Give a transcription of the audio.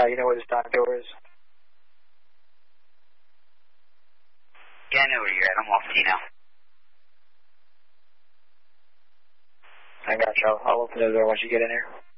You know where the stock door is? Yeah, I know where you're at. I'm off to you now. I got you. I'll open the door once you get in here.